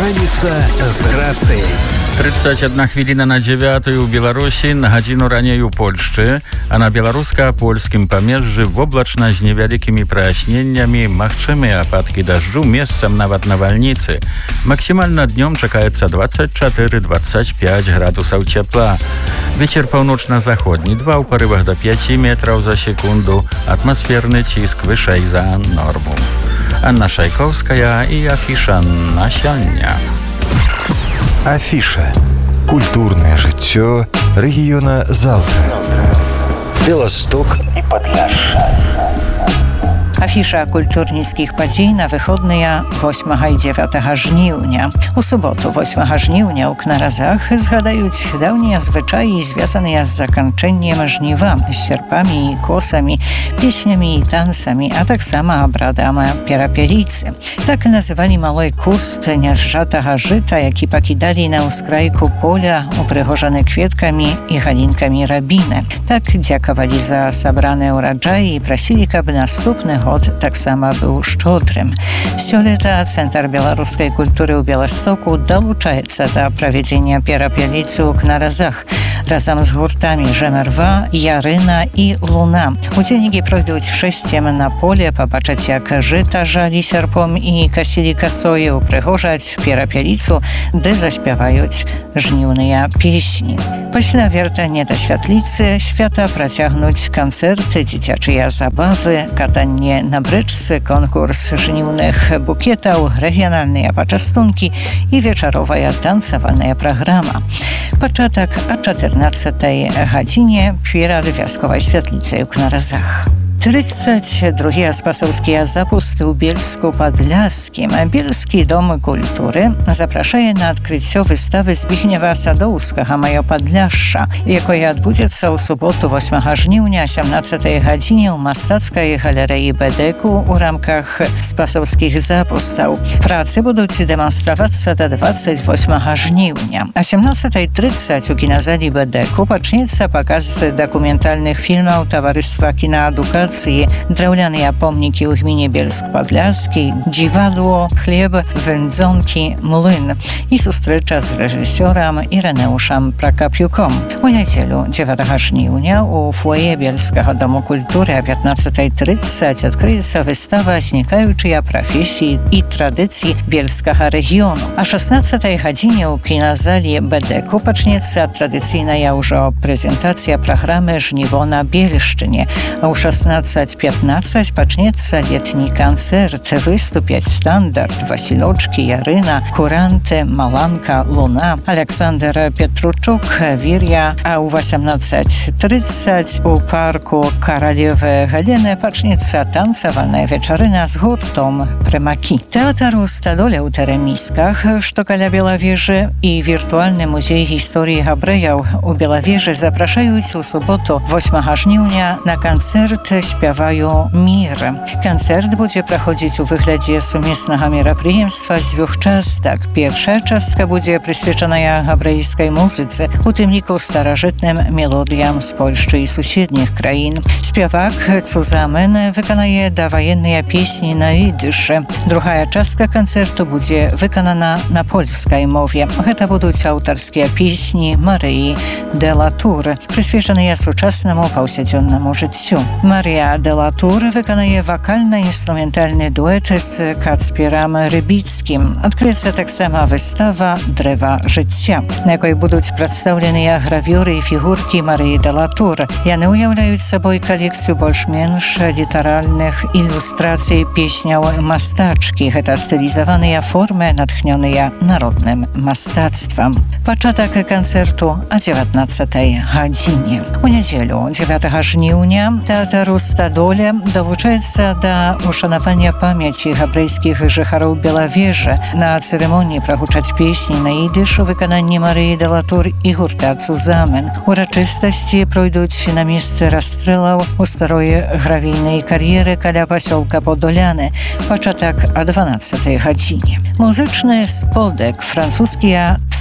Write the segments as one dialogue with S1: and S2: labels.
S1: Раніца з рацыяй.
S2: 31 хвіліна на 9 у Беларусі, на гадзіну раней у Польшчы, а на беларуска-польскім памежжы воблачна з невялікімі праясненнямі, магчымыя ападкі дажджу, месцам нават навальніцы. Максімальна днём чакаецца 24-25 градусаў цепла. Вецер паўночна-заходні, 2 ў парывах до 5 метраў за секунду, атмасферны ціск вышэй за норму. Анна Шайковская і афіша на сёння.
S3: Афіша. Культурнае жыццё рэгіёна заўтра. Беласток і Падляшша.
S4: Афіша культурніцкіх падзей на выходныя 8 і 9 жніўня. У суботу 8 жніўня ў Кнаразах згадаюць даўнія звычаі, звязаныя з заканчэннем жніва, з сярпамі і косамі, песнямі і танцамі, а таксама абрадам перапеліцы. Так называлі малой куст нязжатага жыта, які пакідалі на ўскрайку поля, упрыгожаны кветкамі і галінкамі рабіны. Так дзякавалі за сабраныя ўраджаі і прасілі, каб наступны год таксама быў шчодрым. Сёлета Цэнтр беларускай культуры ў Беластоку далучаецца да правядзення перапеліцы ў Кнаразах разам з гуртамі «Жэмерва», «Ярына» і «Луна». Удзельнікі пройдуць шэсцем на поле, пабачаць, як жыта жалі сярпом і касілі касой, упрыгожаць перапеліцу, ды заспяваюць жніўныя песні. Пасля вяртання да святліцы свята працягнуць канцэрты, дзіцячыя забавы, катанне на брычцы, конкурс жніўных букетаў, рэгіянальныя пачастункі і вечаровая танцавальная праграма. Пачатак о 14 гадзіне перад вясковай святліцай у Кнаразах. 32 спасаўскія запусты ў Бельску-Падляскім. Бельскі дом культуры запрашае на адкрыццё выставы Збігнева Садоўскага «Маё Падляшша», якое адбудзецца ў суботу 8 жніўня 17 гадзіне ў мастацкай галерэі Бэдэку ў рамках спасаўскіх запустаў. Працы будуць дэманстравацца да 28 жніўня. А 17:30 у кіназалі Бэдэку пачнецца паказ дакументальных фільмаў таварыства кінаадукацыі «Драўляныя помнікі ў гміне Бельск-Падляскі», «Дзівадло», «Хлеб», «Вэндзонкі», «Млын» і сустрэча з рэжысёрам Ірэнеушам Пракапюком. У нядзелю 9 жніўня у фоє Бельскага дому культуры о 15:30 адкрыецца выстава «Знікаючыя прафесіі і традыцыі бельскага рэгіёну». А 16 гадзіне ў кіназалі Бэдэку пачнецца традыцыйная ўжо прэзентацыя праграмы «Жніво на Бельшчыне». А ў 16:15 пачнецца летні канцэрт. Выступяць «Стандарт», «Васілёчкі», «Ярына», «Куранты», «Маланка», «Луна», Александр Петручук, «Вір'я». А ў 18:30 у парку «Каралевы Галіны» пачнецца танцавальная вечарына з гуртом «Прымакі». Тэатр у Стадоле ў Тэрэмісках, што каля Белавежы, і віртуальны музей гісторыі габрэяў у Белавежы запрашаюць у суботу 8 жніўня на канцэрт «Спяваю мір». Канцэрт будзе праходзіць у выглядзе сумеснага мерапрыемства з 2 частак. Першая частка будзе прысвечаная габрэйскай музыцы, у тым ліку старажытным мелодыям з Польшчы і суседніх краін. Спявак Цузамен выканае даваенныя песні на ідышы. Другая частка канцэрту будзе выканана на польскай мове. Гэта будуць аўтарскія песні Марыі де ла Тур, прысвечаныя сучаснаму паўсядзённаму жыццю. Марія де ла Тур выканае вакальна-інструментальны дуэт з Кацперам Рыбіцкім. Адкрыецца таксама выстава «Дрэва жыцця», на якой будуць прадстаўленыя гравюры і фігуркі Марыі де ла Тур. Яны ўяўляюць сабой калекцыю больш-менш літаральных ілюстрацый песняў мастачкі. Гэта стылізаваныя формы, натхнёныя народным мастацтвам. Пачатак канцэрту о 19 гадзіне. У нядзелю 9 жніўня тэатр у Стадоле далучаецца да ушанавання памяці габрэйскіх жыхароў Белавежы. На цырымоніі прагучаць песні на ідыш у выкананні Марыі де ла Тур і гурта «Цузамен». Урачыстасці пройдуць на месцы расстрэлаў у старой гравійнай кар'еры каля пасёлка Подоляны. Пачатак о 12 гадзіне. Музычны сподак, французскія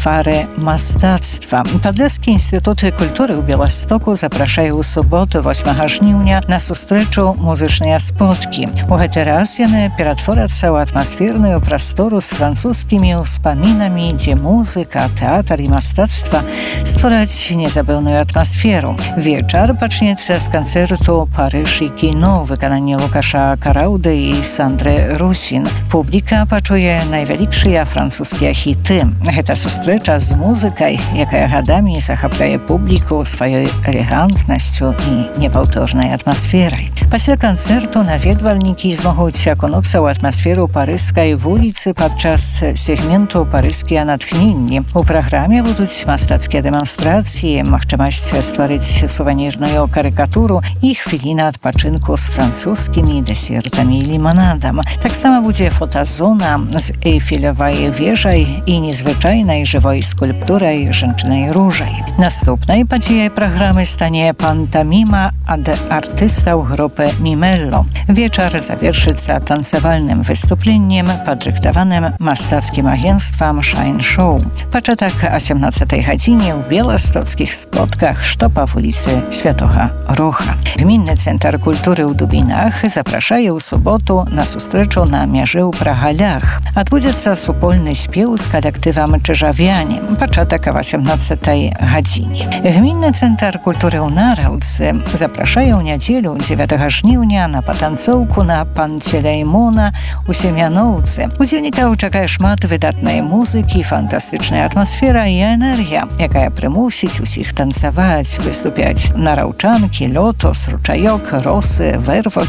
S4: sfary mastactwa. Podlaskie Instytuty Kultury w Białymstoku zapraszają w sobotę 8 żniwnia na сустрэчу музычныя споткі. У гэты раз яны ператворацца ў атмасферную прастору з французскімі ўспамінамі, дзе музыка, тэатр і мастацтва створаць незабыўную атмасферу. Вечар пачнецца з канцэрту «Парыж і кіно» выкананне Лукаша Караўды і Сандры Русін. Публіка пачуе найвялікшыя французскія хіты. Гэта сустрэча з музыкай, якая гадамі захапляе публіку сваёй элегантнасцю і непаўторнай атмасферай. Пасля канцэрту наведвальнікі змогуць акунуцца ў атмасферу парыжскай вуліцы падчас сегменту «Парыжскія натхненні». У праграме будуць мастацкія дэманстрацыі, магчымасць стварыць сувенірную карыкатуру і хвіліна адпачынку з французскімі дэсертамі і ліманадам. Таксама будзе фотазона з эйфелевай вежай і незвычайнай жывой скульптурай жанчынай-ружай. Наступнай падзеяй праграмы стане пантаміма ад артыстаў групы «Мімелло». Вечар завершыцца танцавальным выступленнем, падрыхтаваным мастацкім агенцтвам «Шайн Шоу». Пачатак о 17 гадзіне ў беластоцкіх спотках, што па вуліцы Святога Роха. Гмінны цэнтр культуры ў Дубінах запрашае ў суботу на сустрэчу на мяжы ў Прагалях. Адбудзецца супольны спеў з калектывам «Чыжавяне». Пачатак о 18 гадзіне. Гмінны цэнтр культуры ў Нараўцы запрашае ў нядзелю 9 жніўня на патанцоўку на Панцелеймона у Семяноўцы. Удзельнікаў чакае шмат выдатнай музыкі, фантастычная атмасфера і энергія, якая прымусіць усіх танцаваць, выступяць нараўчанкі, лётос, ручаёк, росы, вервочка,